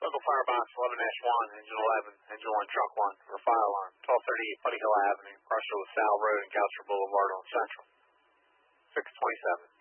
Local firebox 11-1, engine 11, engine 1, truck 1, for fire alarm. 1238 Putty Hill Avenue, partial LaSalle Road and Goucher Boulevard on Central. 627.